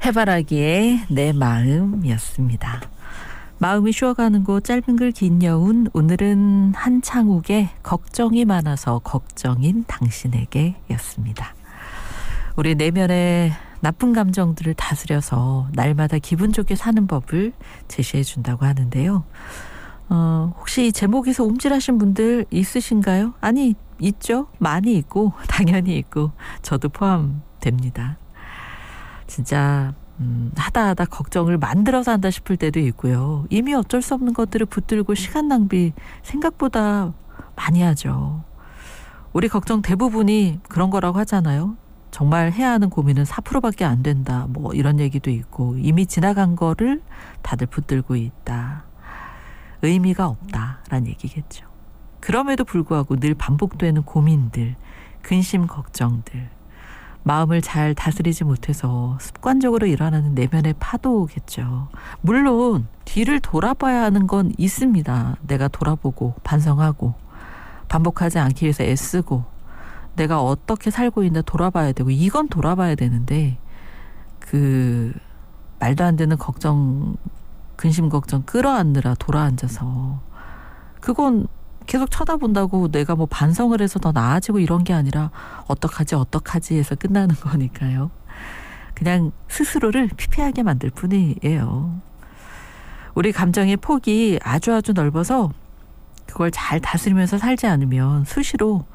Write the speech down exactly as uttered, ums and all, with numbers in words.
해바라기의 내 마음이었습니다. 마음이 쉬어가는 곳 짧은 글 긴 여운, 오늘은 한창욱의 걱정이 많아서 걱정인 당신에게 였습니다. 우리 내면의 나쁜 감정들을 다스려서 날마다 기분 좋게 사는 법을 제시해 준다고 하는데요. 어, 혹시 이 제목에서 움찔하신 분들 있으신가요? 아니, 있죠. 많이 있고 당연히 있고 저도 포함됩니다. 진짜 음, 하다 하다 걱정을 만들어서 한다 싶을 때도 있고요. 이미 어쩔 수 없는 것들을 붙들고 시간 낭비 생각보다 많이 하죠. 우리 걱정 대부분이 그런 거라고 하잖아요. 정말 해야 하는 고민은 사 퍼센트밖에 안 된다. 뭐 이런 얘기도 있고 이미 지나간 거를 다들 붙들고 있다. 의미가 없다라는 얘기겠죠. 그럼에도 불구하고 늘 반복되는 고민들, 근심 걱정들, 마음을 잘 다스리지 못해서 습관적으로 일어나는 내면의 파도겠죠. 물론 뒤를 돌아봐야 하는 건 있습니다. 내가 돌아보고 반성하고 반복하지 않기 위해서 애쓰고 내가 어떻게 살고 있나 돌아봐야 되고 이건 돌아봐야 되는데 그 말도 안 되는 걱정, 근심 걱정 끌어안느라 돌아앉아서 그건 계속 쳐다본다고 내가 뭐 반성을 해서 더 나아지고 이런 게 아니라 어떡하지 어떡하지 해서 끝나는 거니까요. 그냥 스스로를 피폐하게 만들 뿐이에요. 우리 감정의 폭이 아주 아주 넓어서 그걸 잘 다스리면서 살지 않으면 수시로